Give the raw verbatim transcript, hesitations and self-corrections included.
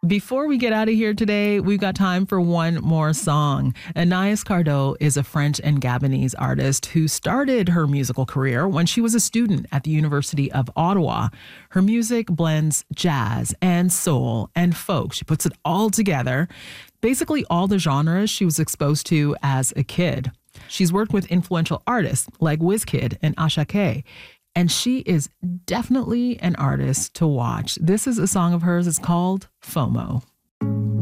Before we get out of here today, we've got time for one more song. Anaïs Cardot is a French and Gabonese artist who started her musical career when she was a student at the University of Ottawa. Her music blends jazz and soul and folk. She puts it all together, basically all the genres she was exposed to as a kid. She's worked with influential artists like Wizkid and Asake. And she is definitely an artist to watch. This is a song of hers. It's called FOMO.